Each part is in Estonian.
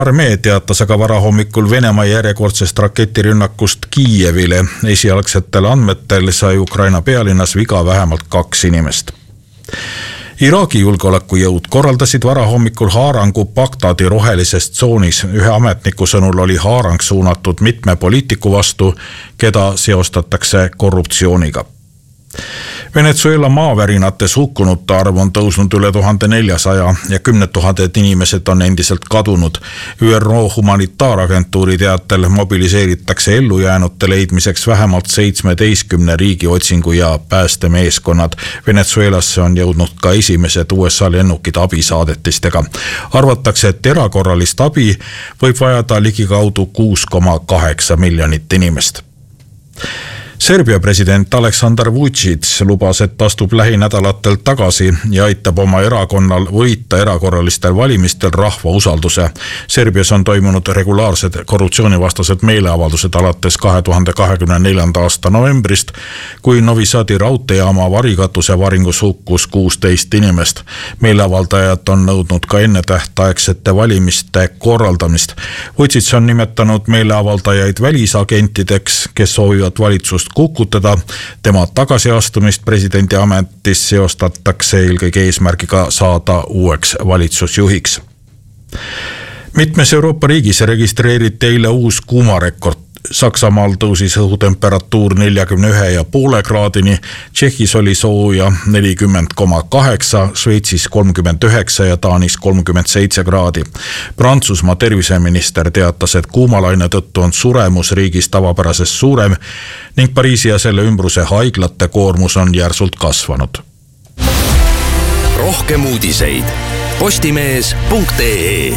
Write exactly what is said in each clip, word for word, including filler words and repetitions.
Armee teatas aga varahommikul Venemaa järjekordsest raketirünnakust Kiievile. Esialgsetel andmetel sai Ukraina pealinnas viga vähemalt kaks inimest. Iraagi julgeolekujõud korraldasid varahommikul haarangu Bagdadi rohelises tsoonis. Ühe ametniku sõnul oli haarang suunatud mitme poliitiku vastu, keda seostatakse korruptsiooniga. Venezuela maavärinates hukkunute arv on tõusnud üle tuhande neljasaja ja kümned tuhanded inimesed on endiselt kadunud. Ü R O humanitaaragentuuri teatel mobiliseeritakse ellujäänute leidmiseks vähemalt seitsmeteistkümne riigi otsingu- ja päästemeeskonnad. Venezuelasse on jõudnud ka esimesed U S A lennukid abisaadetistega. Arvatakse, et erakorralist abi võib vajada ligikaudu kuus koma kaheksa miljonit inimest. Serbia president Aleksandar Vučić lubas, et astub lähinädalatel tagasi ja aitab oma erakonnal võita erakorralistel valimistel rahva usalduse. Serbias on toimunud regulaarsed korruptsioonivastased meeleavaldused alates kahe tuhande kahekümne neljanda aasta novembrist, kui Novi Sadi raudteejaama varikatuse varingus hukkus kuusteist inimest. Meeleavaldajad on nõudnud ka ennetähtaegsete valimiste korraldamist. Vučić on nimetanud meeleavaldajaid välisagentideks, kes soovivad valitsust kukutada. Tema tagasiastumist presidendi ametis seostatakse eelkõige eesmärgiga saada uueks valitsusjuhiks. Mitmes Euroopa riigis registreeriti eile uus kuumarekord. Saksamaal tõusis õhutemperatuur neljakümne ühe ja poole kraadini, Tšehhis oli sooja nelikümmend koma kaheksa, Šveitsis kolmkümmend üheksa ja Taanis kolmkümmend seitse kraadi. Prantsusmaa terviseminister teatas, et kuumalaine tõttu on suremus riigis tavapärasest suurem ning Pariisi ja selle ümbruse haiglate koormus on järsult kasvanud. Rohkem uudiseid postimees punkt ee.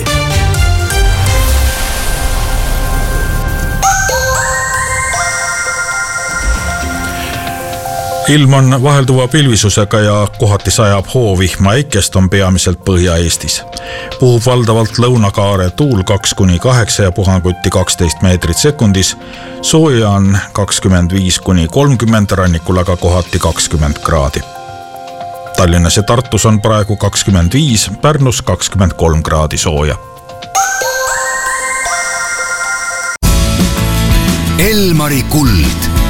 Ilm on vahelduva pilvisusega ja kohati sajab hoovihma, äikest on peamiselt Põhja-Eestis. Puhub valdavalt lõunakaare tuul kaks kuni kaheksa ja puhanguti kaksteist meetrit sekundis. Sooja on kakskümmend viis kuni kolmkümmend, rannikul aga kohati kakskümmend kraadi. Tallinnas ja Tartus on praegu kakskümmend viis, Pärnus kakskümmend kolm kraadi sooja. Elmari kuld.